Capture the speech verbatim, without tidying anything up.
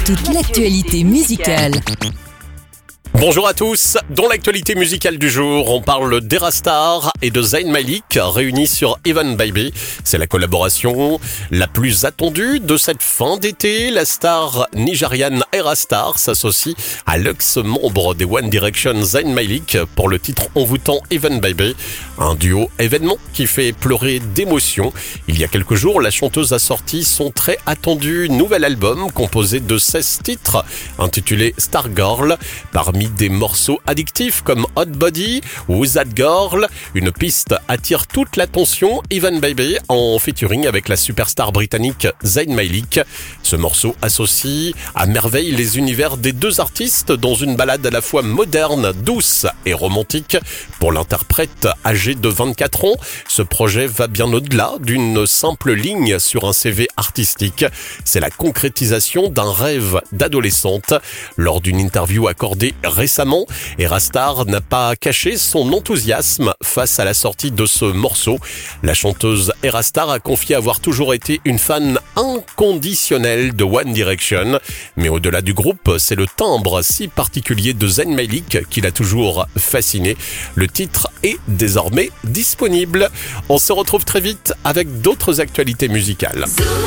toute l'actualité musicale. Bonjour à tous, dans l'actualité musicale du jour, on parle d'Era Star et de Zayn Malik réunis sur Even Baby. C'est la collaboration la plus attendue de cette fin d'été. La star nigériane Era Star s'associe à l'ex-membre des One Direction Zayn Malik pour le titre envoûtant Even Baby. Un duo événement qui fait pleurer d'émotion. Il y a quelques jours, la chanteuse a sorti son très attendu nouvel album composé de seize titres intitulé Star Girl. Parmi des morceaux addictifs comme Hot Body ou That Girl, une piste attire toute l'attention, Even Baby en featuring avec la superstar britannique Zayn Malik. Ce morceau associe à merveille les univers des deux artistes dans une balade à la fois moderne, douce et romantique. Pour l'interprète âgé de vingt-quatre ans, ce projet va bien au-delà d'une simple ligne sur un C V artistique. C'est la concrétisation d'un rêve d'adolescente. Lors d'une interview accordée récemment, Era Star n'a pas caché son enthousiasme face à la sortie de ce morceau. La chanteuse Era Star a confié avoir toujours été une fan inconditionnelle de One Direction. Mais au-delà du groupe, c'est le timbre si particulier de Zayn Malik qui l'a toujours fasciné. Le titre est désormais disponible. On se retrouve très vite avec d'autres actualités musicales.